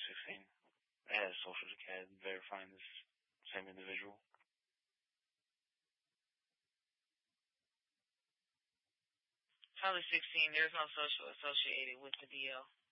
16. They had a social decay verifying this same individual. Probably 16. There's no social associated with the deal.